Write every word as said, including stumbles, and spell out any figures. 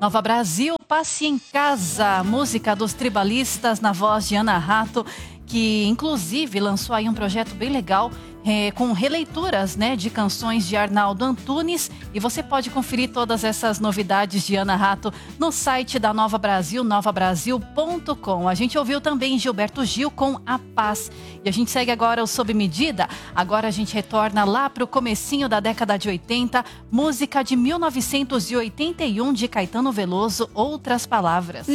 Nova Brasil, Passe em Casa, música dos Tribalistas na voz de Ana Rato, que inclusive lançou aí um projeto bem legal é, com releituras, né, de canções de Arnaldo Antunes, e você pode conferir todas essas novidades de Ana Rato no site da Nova Brasil, nova brasil ponto com. A gente ouviu também Gilberto Gil com A Paz, e a gente segue agora o Sob Medida. Agora a gente retorna lá para o comecinho da década de oitenta, música de mil novecentos e oitenta e um de Caetano Veloso, Outras Palavras.